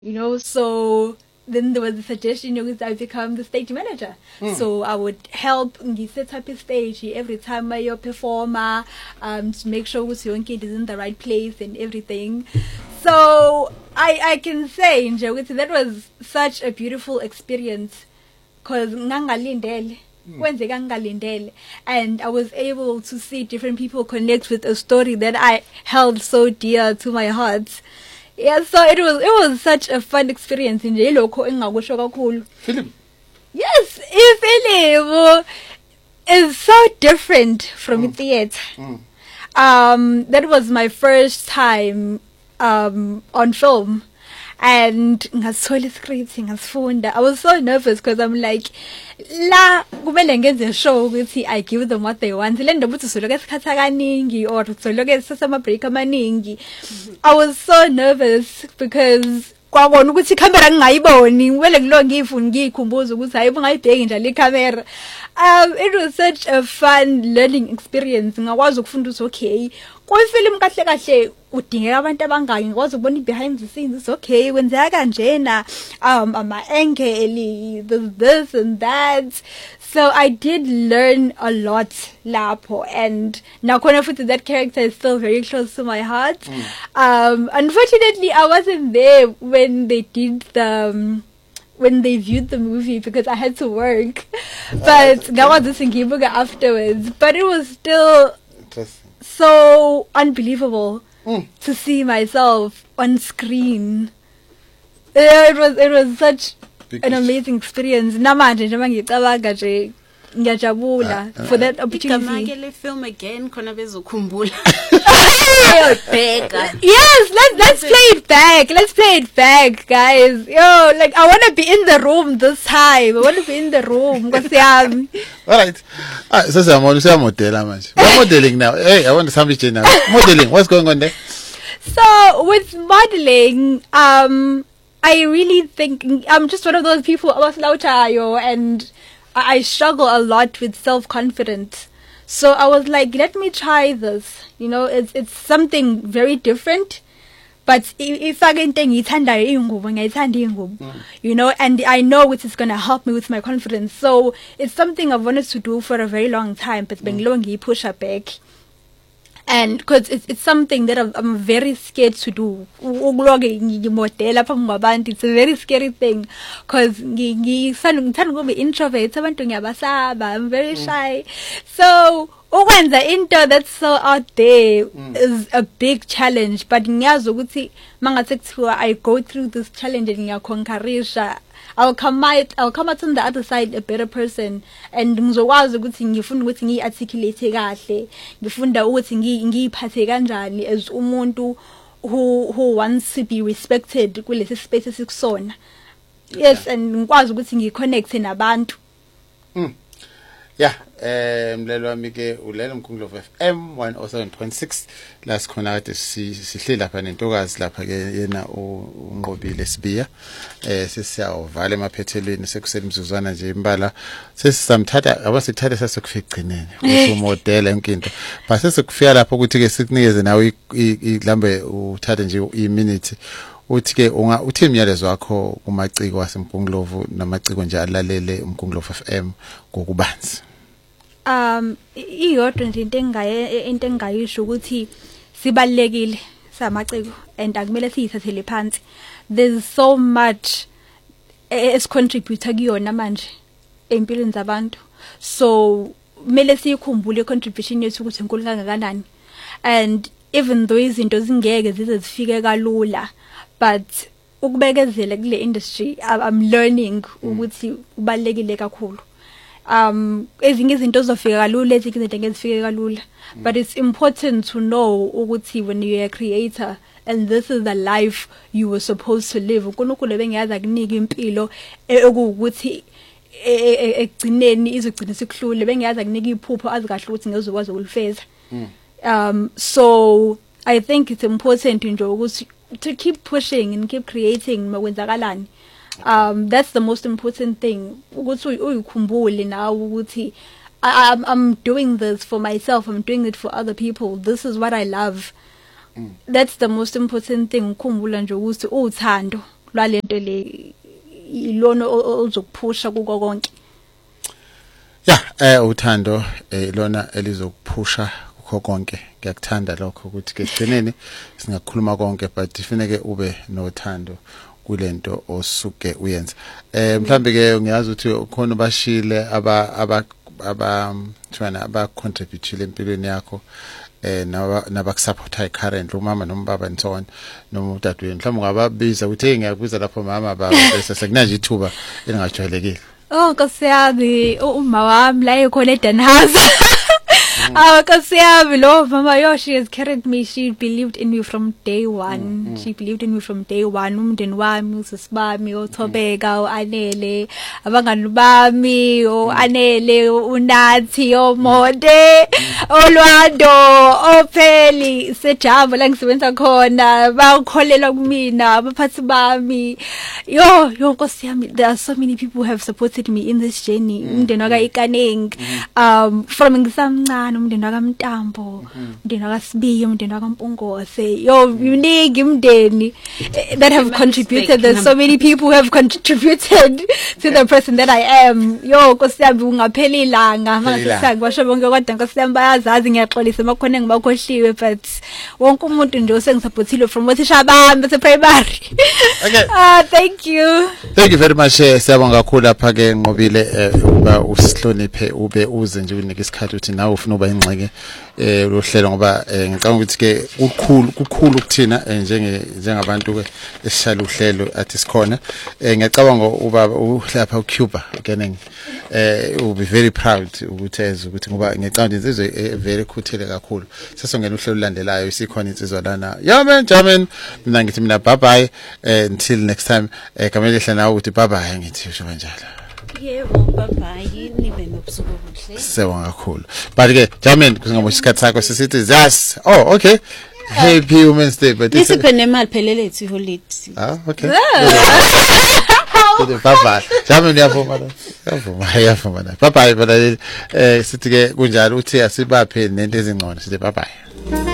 So then there was the suggestion that I become the stage manager. So I would help set up a stage every time I performer, to make sure your kid is in the right place and everything. So I can say that was such a beautiful experience because and I was able to see different people connect with a story that I held so dear to my heart. Yeah, so it was such a fun experience in Philip. Yes, Philip is so different from theatre. That was my first time on film. And I was so nervous because I'm like, show I give them what they want. I was so nervous because it was such a fun learning experience. Okay, film behind the scenes. It's okay when my angle, this and that. So I did learn a lot, Lapo, and now that character is still very close to my heart. Unfortunately, I wasn't there when they did when they viewed the movie because I had to work. But that was the Singibuga afterwards. But it was still so unbelievable to see myself on screen. It was such an amazing experience. For that opportunity. Film again, Yes, let's play it back. Let's play it back, guys. I want to be in the room this time. I want to be in the room. All right. So modeling now. Hey, I want to somebody now. Modeling. What's going on there? So with modeling, I really think I'm just one of those people. And I struggle a lot with self-confidence. So I was like, let me try this. It's something very different. But if I can think and I know it is going to help me with my confidence. So it's something I've wanted to do for a very long time. But push up back. And because it's something that I'm very scared to do. It's a very scary thing because I'm introvert. I'm very shy. So when the intro that's so out there is a big challenge. But I go through this challenge and I'll come out on the other side a better person, and ngizokwazi ukuthi ngifunda ukuthi ngiarticulate kahle, ngifunda ukuthi ngiphathe kanjani as umuntu who wants to be respected kulesi space esikusona. Yes, and ngikwazi ukuthi ngiconnect nabantu. Yeah, mlelo wami ke ulela umkhumbulo FM 107.6 la sikhona kade sihle lapha nentokazi lapha ke yena uNqobile Sibiya sesiyawuvala emaphethelweni sekusemzuzwana nje imbala sesisamthatha abasithatha sasekufigcinene ukuthi umodela inkinto base sekufika lapho ukuthi ke sikunikeze nawe mhlambe uthathe nje iminute uthi ke uthi imiyalezo wakho kumaciko waseMpunglovu namaciko nje alalele uMpunglovu FM ngokubanzi. Iyodwa nje into engayisho ukuthi sibalekile samaciko and akumele siyithathele phansi. There's so much contribute kuyona manje empilweni zabantu. So kumele sikhumbule contribution yethu ukuthi enkulu kangakanani. And even though izinto zingeke zize zifike kalula, but ukubekezela kule industry I'm learning ukuthi kubalekile kakhulu. Ezinye izinto zofika kalula, ezinye izinto ngeke zifike kalula, but it's important to know ukuthi when you're a creator and this is the life you were supposed to live, uNkulunkulu bengiyazi akunika impilo ukuthi ekugcineni izogcina sikuhlule, bengiyazi akunika iphupho azikahle ukuthi ngezokwazi ukulifeza. So I think it's important nje ukuthi to keep pushing and keep creating makwenzakalani. That's the most important thing. I'm doing this for myself. I'm doing it for other people. This is what I love. That's the most important thing. lwalento le ilona ozokuphusha kuko konke? Yeah, uthando lona elizokuphusha kukho konke. Ngiyakuthanda lokho ukuthi ke egcineni singakhuluma konke but ifuneke ube nothando kulento osuke uyenza. Mhlambe ke ngiyazi ukuthi khona bashile aba contribute empilweni yakho nabakusupporta currently umama nombaba and so on noma udadewenu. Mhlawumbe ungababiza uthi ngiyakubiza lapho mama baba bese sekunanje ithuba elingajwayelekile. Oh Nkosi yami, uma wami la ekhona eDanhaza. Nkosi yami lo mama she has carried me. She believed in me from day one. She believed in me from day one. Umndeni wami, usisibami, uThobeka, uAnele, abangani bami, uAnele, uNathi, uMode, uLwando, uPheli, sejabo la ngisebenza khona, bakholelwa kumina, abaphathi bami. Yo Nkosi yami, there are so many people who have supported me in this journey. Umndeni waka Ikaneng, from ngisamncane, umndeni waka Mtambo, umndeni waka Sibiya, umndeni waka Mpungose. Yo, uningi umndeni that have contributed. There's so many people who have contributed to the person that I am. Yo Nkosi yami ungaphela ilanga, manje basho bonke kodwa Nkosi yami bayazazi ngiyaxolisa makhona ngibakhohliwe but wonke umuntu nje osengisupportile from othisha bami base primary. Okay. Thank you. Thank you very much. Siyabonga kakhulu lapha ke Nqobile uba usihloniphe ube uze nje unike isikhathi uthi nawe ufuna uba ingxeke lohlelo ngoba ngicabanga ukuthi ke kukhulu kuthina njengabantu ke esishala uhlelo athi sikhona. Ngiyacabanga uba lapha uCuba again will be very proud ukuthi eze ukuthi ngoba ngicabanga insizwe very khuthele kakhulu. Sesongena uhlelo landelayo isikhona insizwa lana. Jamen mina ngithi mina bye bye until next time. Kamele hle nawe uthi bye bye ngithi usho kanjalo. Yebo bye bye nibe nobusuku obuhle. Sewonga kakhulu. But ke Jamen kusingaboshi isikhathi sakho sisithi yes. Oh okay. Happy Women's Day but this is nemali phelele ethi holiday. Okay. Bye bye. Jamen uyavuma la. Yavuma la. Bye bye bala sithi ke kunjalo uthi asibaphe nento ezingcono sithi bye bye.